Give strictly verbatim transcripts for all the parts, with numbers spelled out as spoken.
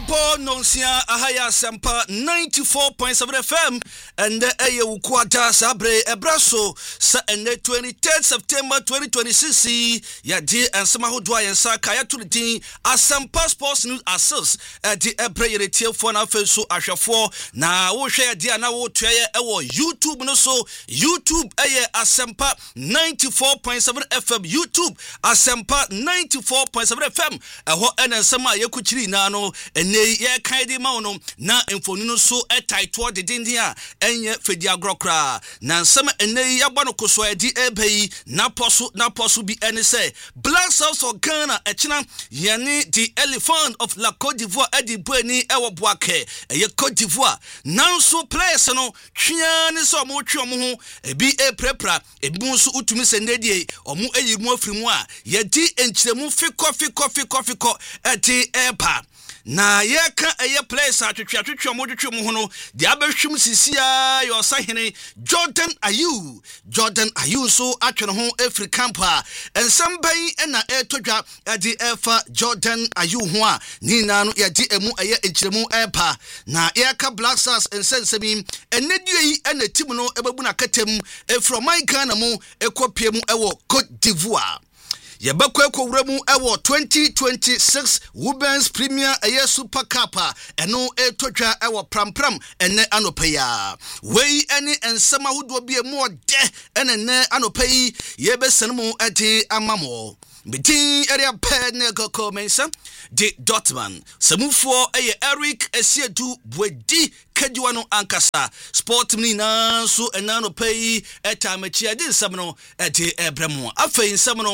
Abo nonsia ahaya sempa ninety-four point seven F M and the eye ukwata sabre ebraso sa ene twenty-third September twenty twenty-six ya di ensema hodwa yensa kaya to the din asempa sports news assess e di ebre yeretie fo na feso ahwefo na wo hwe di ana wo toye ewo YouTube no so YouTube eye asempa ninety-four point seven F M YouTube asempa ninety-four point seven F M eho ensema yekuchiri na no ene ye kaidi ma ono na emfoni no so e title de din dia enye fedi agrokra na nsem ene ya bano koso edi ebeyi na poso na poso bi ene say Black South of Ghana echina yene the elephant of La Côte d'Ivoire edi bueni ewo boake eye Côte d'Ivoire nanso players no twia ne so mo twa mo ho ebi e prepra ebi nso utumi sendedie omo eyi mu afiri mu a ye di enchiremu fiko fiko fiko fiko eti epa na yeka eye place atwetwe atwetwe mo twetwe mo ho no de abehwem sisia yo sahene Jordan Ayew Jordan Ayew so atwene ho Afri campa ensamban na etodwa ade efa Jordan Ayew ho a ni na no ye di emu eye enchiremu epa na yeka Black Stars ensensemi enedue yi na tim no ebabu na katem efro man Ghana mu ekopie mu ewo Côte d'Ivoire Yabakwe Kowremu ewo twenty twenty-six Women's Premier Aye Super Cup eno etotwa ewo prampram ene anopeya wei ene ensema hodo bie mu ode ene ne anopeyi yebesenmu ade amamo Bitin area pen koko mensa de Dortmund Samufo eye Eric Esiedu Bwedi Kajuano Ankasa Sport Mina so enano pay etamachi ade samno ete ebremu afei samno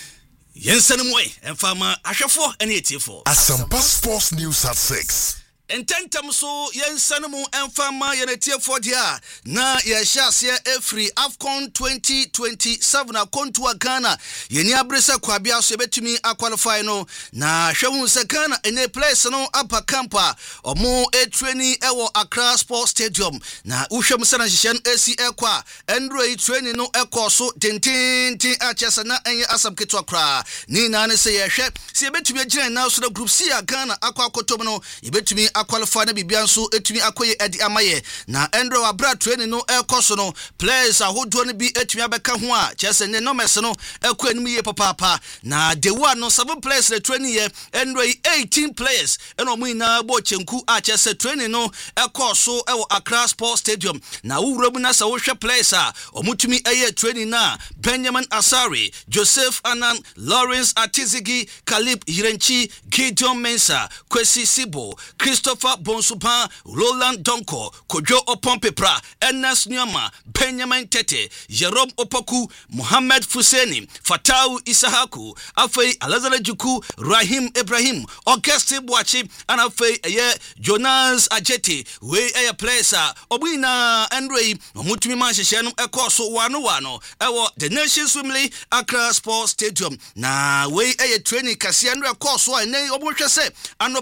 Yensenumwe enfama ahwefo ene etifo Asampa Sports News at six Ententem so yensanumu enfama yenetiefo dia na yeshasia efri AFCON twenty twenty-seven akontu Ghana yeni abresa kwabia so betumi aqualify no na hwehun se Ghana ene place no upper campa omo e training ewo Accra Sports Stadium na uhwem sana hihyen AC ekwa Android training no ekoso tintintin achesa na enye asabketo akra ni na ne se yehwe se betumi agire na so group C Ghana akwa akotom no yebetumi qualify na bibia nso etumi akoye edi amaye na Andrew abra training no ekoso no players ahodo no bi etumi abeka ho a chese ne no mes no ekọ anim ye papa na the one no seven players the training ye Andrew eighteen players eno mu ina bo chenku a chese training no ekoso ewo Accra Sports Stadium na wuramu na sa wo hwe players a omutumi eye training na Benjamin Asari Joseph Anan Lawrence Atizigi Kalib Yirenchi Gideon Mensah Kwesi Sibo Christopher Bonsupa, Roland Donko, Kojo Opompepra, Enas Nyama, Benjamin Tete, Jerome Opoku, Mohamed Fuseni, Fatau Isahaku, Afei Alazare Juku, Rahim Ibrahim, Auguste Bwachi, and Afei Aye Jonas Ajeti, we a placer, Obina Andre, Mutumi Manshenu Ekoso Wano Wano, Ewo, the Nation Swimley, Accra Sports Stadium. Na we a training Cassiandra Koso, and Nay Obuchase, and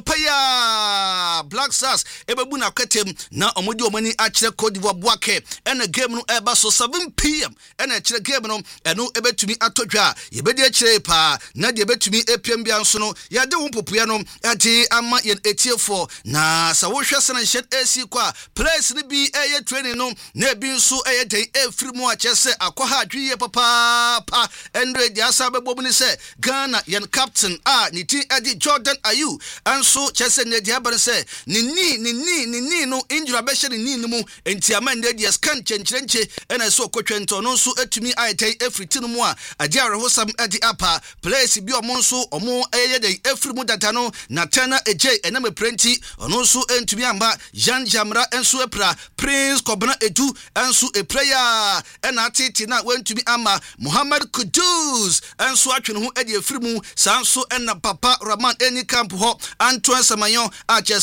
Opaya. Black Stars ebebu na kwatem na omodi omani akire Côte d'Ivoire boake ena game no eba so seven p m ena akire game no eno ebetumi atodwa yebedi akire pa na de ebetumi epiem bia nso no yade wo popua no ade ama ye etiefo na sa wo hwese na shed AC kwa place ni bi eye training no na ebi nso eye den efiri mu achese akwaha adwiye papa pa endre dia sa bebom ni se Ghana yen captain a ni ti edi Jordan Ayew anso chese ne dia bare se ni ni ni ni ni ni no injura be hye ni ni mu enti amande dia scan chenchenche ena so kotwento no so etumi aitai efriti no mu a ade arehosam ade apa place bi omo nso omo eye den efri mu data no na tana eje ena me prenti ono nso entumi amba Jean Jamra enso epra Prince Kobana Edu enso e player ena atiti na wentumi ama Muhammad Kudus enso atwene ho ade efri mu sanso ena Papa Rahman eni camp ho Antoine Samayon a chese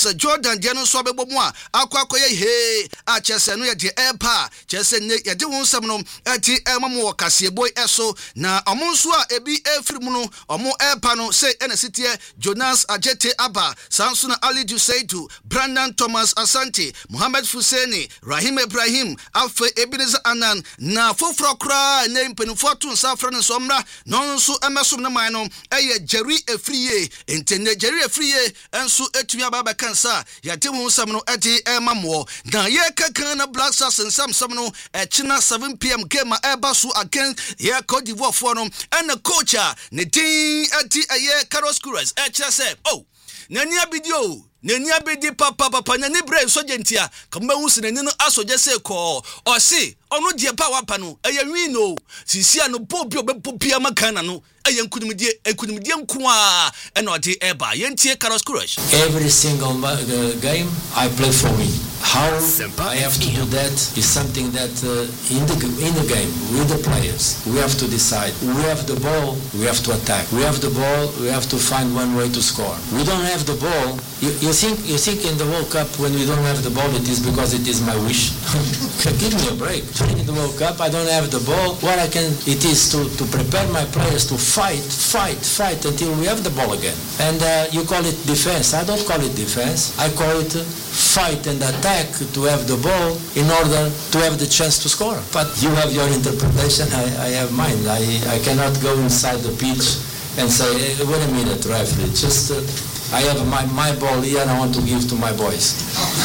Charles Jordan Jano Swabebo Moa, Aquacoya He, a Chessano Yadi Airpa, Chessan Yadi Samno, Ati Elmamo, Cassia Boy Eso, Na Amonsua, Ebi Efrimuno, or more Airpano, say City, Jonas Ajete Abba, Samsuna Ali Juseitu, Brandon Thomas Asante, Mohamed Fuseni, Rahim Ibrahim, Alpha Ebenezer Anan, Na Fofro Cry, name Penfortun Safran and Somra, non so Emerson Namano, Aya Jerry Efrie, intended Jerry Efrie, and so Etuya Baba Kansa, Yatimu Samno Eti Emamo, Na Yaka Kana Black Stars and Sam Samno at China seven p.m. game Airbasu against Yer Cote d'Ivoire Forum, and the coach, Nadine Eti Aye Carlos Cruz, H S F. Oh, Nania Bidio. Nenia bedi papa papa na ne brain so gentia kamba wusi na nino aso jese ko o se ono die pa wapa no eye wino sisia no bobi obepopia makana no eye nkunimdie nkunimdie nko a ena ode eba yentie Carlos Cruz. Every single uh, game I play for me. How I have to do that is something that uh, in the in the game with the players we have to decide. We have the ball, we have to attack. We have the ball, we have to find one way to score. We don't have the ball. You, you think you think in the World Cup when we don't have the ball it is because it is my wish. Give me a break. In the World Cup I don't have the ball. What I can it is to, to prepare my players to fight, fight, fight until we have the ball again. And uh, you call it defense. I don't call it defense. I call it uh, fight and attack to have the ball in order to have the chance to score. But you have your interpretation. I, I have mine. I, I cannot go inside the pitch and say, hey, wait a minute, referee. Just uh, I have my, my ball here and I want to give to my boys.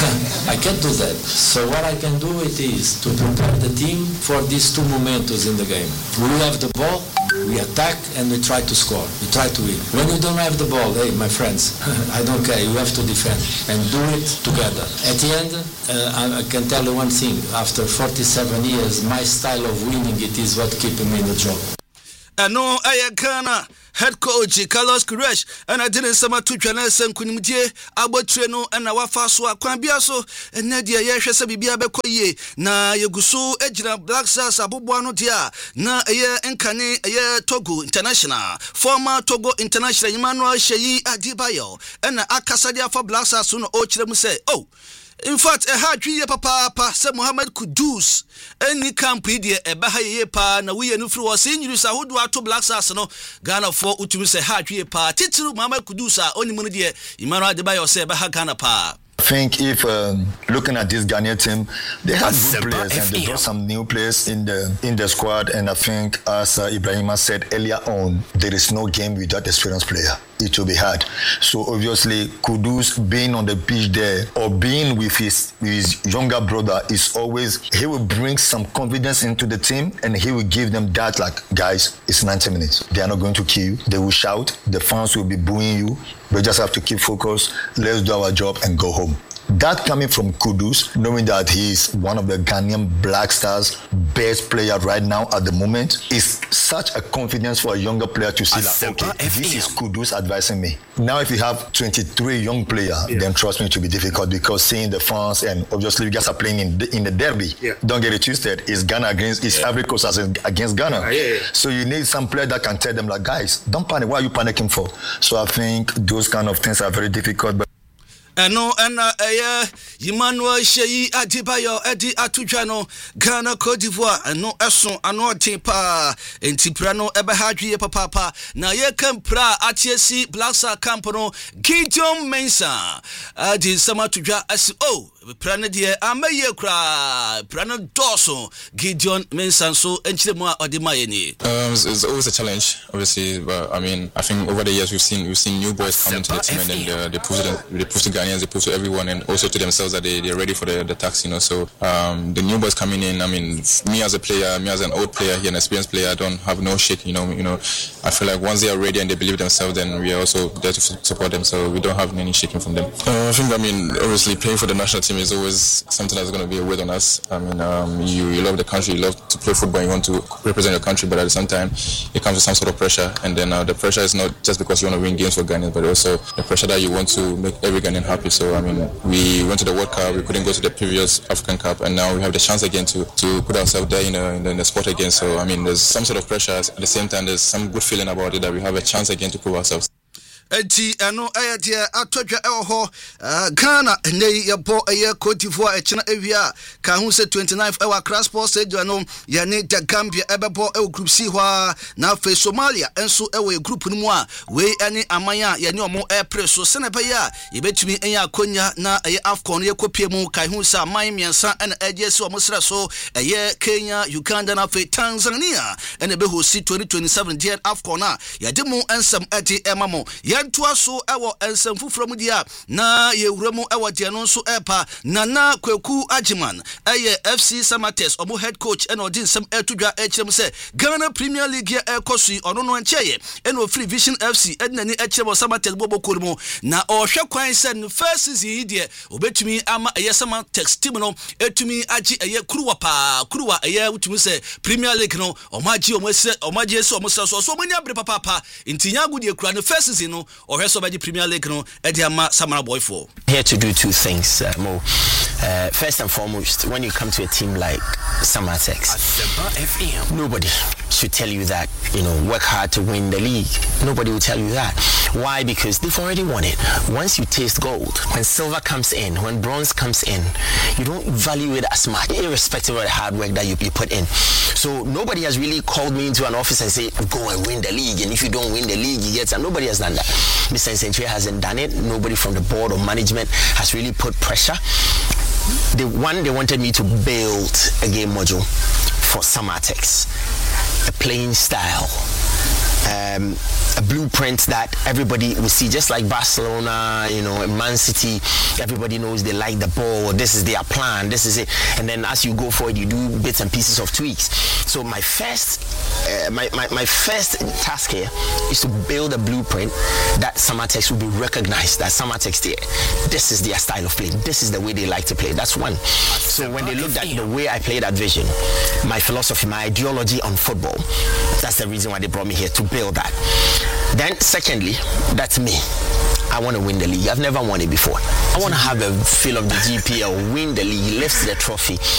I can't do that. So what I can do it is to prepare the team for these two momentos in the game. We have the ball, we attack and we try to score. We try to win. When you don't have the ball, hey, my friends, I don't care. You have to defend and do it together. At the end, uh, I, I can tell you one thing. After forty-seven years, my style of winning, it is what keeping me in the job. And no, I Ghana head coach Carlos Cruz, and I didn't summer to Janus and Kunimje, Abotreno, and our Faswa, Quambiaso, and Nadia Yasha Bibia Bekoye, Na Yagusu, Ejra Black Stars, Abubuano Dia, Na a year Enkane, a year Togo International, former Togo International, Emmanuel Sheyi Adibayo, and Akasadia for Black Stars, soon Ochrem say, oh. In fact, a hard year papa, Sir Mohamed Kudus, any camp idea, a Bahaye pa, na we and Ufru was in you, who do to Black Stars, no Ghana for Utumus a hard year pa, Titu Mohamed Kudusa, only Munia, Imara de Bayo say Bahagana pa. I think if um, looking at this Ghanaian team, they have good players and they brought some new players in the in the squad. And I think, as uh, Ibrahima said earlier on, there is no game without experienced player. It will be hard. So obviously, Kudus being on the pitch there or being with his his younger brother is always, he will bring some confidence into the team and he will give them that, like, guys, it's ninety minutes. They are not going to kill you. They will shout. The fans will be booing you. We just have to keep focused. Let's do our job and go home. That coming from Kudus, knowing that he is one of the Ghanaian Black Stars' best player right now at the moment, is such a confidence for a younger player to see that, okay, this is Kudus advising me. Now, if you have twenty-three young players, yeah. then trust me, it will be difficult because seeing the fans, and obviously you guys are playing in the, in the derby. Yeah. Don't get it twisted. It's Ghana against, it's yeah. Ivory Coast against Ghana. Yeah, yeah, yeah. So you need some player that can tell them, like, guys, don't panic. Why are you panicking for? So I think those kind of things are very difficult. But and no, and uh, Emmanuel Sheyi Adibayo, Eddie Atujano, Ghana, Cote d'Ivoire, and no Esson, and no Timpa, and Tiprano, Ebahadri, Papa, na ye Kempra, A T S C, Black Star Campano, Gideon Mensa, Adi Sama Tuja, as oh, Pranadia, Amaye Cry, Prana Dawson, Gideon Mensa, so, and Chilema or the Mayeni. Um, it's, it's always a challenge, obviously, but I mean, I think over the years we've seen we've seen new boys come into the team and then uh, they prove to they prove to Ghanaians, they prove to everyone, and also to themselves that they they're ready for the, the task, you know. So um, the new boys coming in, I mean, me as a player, me as an old player, here an experienced player, I don't have no shake, you know. You know, I feel like once they are ready and they believe themselves, then we are also there to support them. So we don't have any shaking from them. Uh, I think, I mean, obviously playing for the national team is always something that's going to be a weight on us. I mean, um, you, you love the country, you love to play football, you want to represent your country, but at the same time, it comes with some sort of pressure. And then uh, the pressure is not just because you want to win games for Ghanaians, but also the pressure that you want to make every Ghanaian happy. So, I mean, we went to the World Cup, we couldn't go to the previous African Cup, and now we have the chance again to, to put ourselves there in, a, in, the, in the sport again. So, I mean, there's some sort of pressure. At the same time, there's some good feeling about it that we have a chance again to prove ourselves. enti eno eye de atodwa ewo ho Ghana nei yebo eye Cote d'Ivoire e china ewia ka hu se twenty-ninth ewa Accra Sports Stadium no ya ne de Gambia ebebo ewo group C ho na fe Somalia enso ewo group no mu a we ene amanya ya ne omo e pre so sene be ya ye betumi enya akonya na eye AFCON ye kopie mu ka hu se aman miensa ene eje se omo sra so eye Kenya, Uganda na fe Tanzania ene be hosi twenty twenty-seven D AFCON a ya de mu ensem eti emamo yentoa so ewo ensem fufuro mu dia na ye wuremu ewo de no so epa Nana Kweku Ajiman eye F C Samatex omo head coach ene odin sem etudwa echirem se Ghana Premier League e kosu ono no ncheye ene Free Vision F C edna ni echirem Samatex bobo kolmu na ohwe kwan se no first season yi de obetumi ama eye Samatex team no etumi agi eye kuruwa pa kuruwa eye utumi se Premier League no omaji omese omaji ese omosa so so manya bre papa pa ntinya gudi ekura no first season no ohwe so baji Premier League no e de ama Samara Boy for here to do two things, uh, Mo. Uh, first and foremost, when you come to a team like Samatex, nobody should tell you that, you know, work hard to win the league. Nobody will tell you that. Why? Because they've already won it. Once you taste gold, when silver comes in, when bronze comes in, you don't value it as much, irrespective of the hard work that you, you put in. So nobody has really called me into an office and say, go and win the league. And if you don't win the league, you get some. Nobody has done that. Mister Century hasn't done it. Nobody from the board or management has really put pressure. The one, they wanted me to build a game module for Samatex, a playing style, um, a blueprint that everybody will see, just like Barcelona, you know, Man City. Everybody knows they like the ball. This is their plan. This is it. And then as you go forward, you do bits and pieces of tweaks. So my first, uh, my, my my first task here is to build a blueprint that Samatex will be recognized. That Samatex, there, this is their style of play. This is the way they like to play. That's one. So when they looked at the way I play that vision, my philosophy, my ideology on football, that's the reason why they brought me here, to build that. Then secondly, that's me. I want to win the league. I've never won it before. I want to have a feel of the G P L, win the league, lift the trophy,